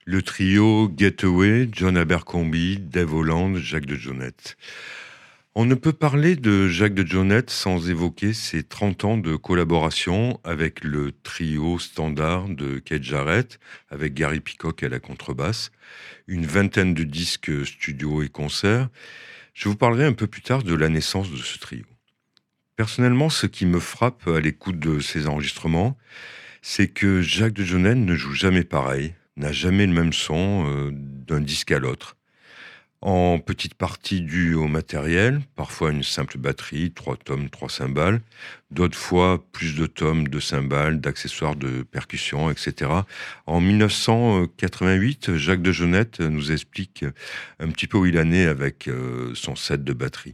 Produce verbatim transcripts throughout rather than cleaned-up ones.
Le trio Getaway, John Abercrombie, Dave Holland, Jacques de Jonette. On ne peut parler de Jacques de Jonette sans évoquer ses trente ans de collaboration avec le trio standard de Keith Jarrett, avec Gary Peacock à la contrebasse, une vingtaine de disques studio et concerts. Je vous parlerai un peu plus tard de la naissance de ce trio. Personnellement, ce qui me frappe à l'écoute de ces enregistrements, c'est que Jacques de Jonette ne joue jamais pareil, n'a jamais le même son euh, d'un disque à l'autre. En petite partie due au matériel, parfois une simple batterie, trois tomes, trois cymbales, d'autres fois plus de tomes, de cymbales, d'accessoires de percussion, et cetera. En dix-neuf cent quatre-vingt-huit, Jacques de Jonette nous explique un petit peu où il en est avec euh, son set de batterie.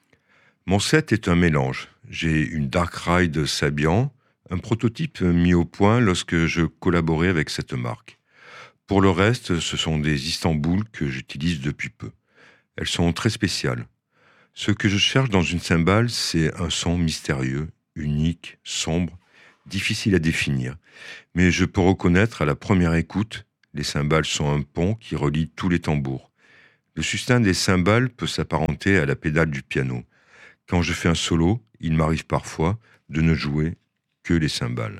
Mon set est un mélange. J'ai une Dark Ride Sabian, un prototype mis au point lorsque je collaborais avec cette marque. Pour le reste, ce sont des Istanbul que j'utilise depuis peu. Elles sont très spéciales. Ce que je cherche dans une cymbale, c'est un son mystérieux, unique, sombre, difficile à définir. Mais je peux reconnaître à la première écoute, les cymbales sont un pont qui relie tous les tambours. Le sustain des cymbales peut s'apparenter à la pédale du piano. Quand je fais un solo, il m'arrive parfois de ne jouer que les cymbales.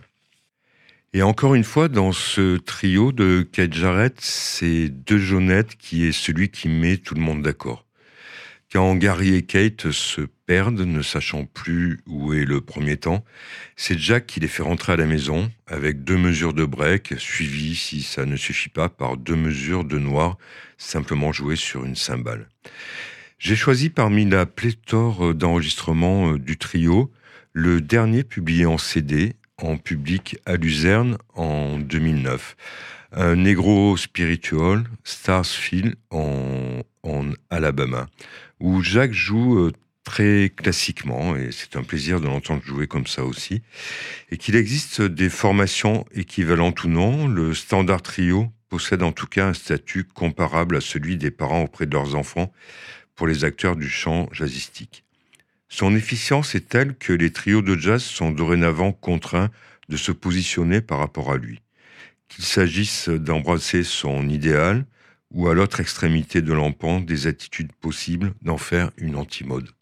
Et encore une fois, dans ce trio de Keith Jarrett, c'est de Jonette qui est celui qui met tout le monde d'accord. Quand Gary et Keith se perdent, ne sachant plus où est le premier temps, c'est Jack qui les fait rentrer à la maison avec deux mesures de break, suivies, si ça ne suffit pas, par deux mesures de noir, simplement jouées sur une cymbale. J'ai choisi parmi la pléthore d'enregistrements du trio, le dernier publié en C D, en public à Luzerne en deux mille neuf. Un Negro Spiritual, Starsfield en, en Alabama, où Jacques joue euh, très classiquement, et c'est un plaisir de l'entendre jouer comme ça aussi, et qu'il existe des formations équivalentes ou non. Le Standard Trio possède en tout cas un statut comparable à celui des parents auprès de leurs enfants pour les acteurs du chant jazzistique. Son efficience est telle que les trios de jazz sont dorénavant contraints de se positionner par rapport à lui. Qu'il s'agisse d'embrasser son idéal ou à l'autre extrémité de l'empan des attitudes possibles d'en faire une antimode.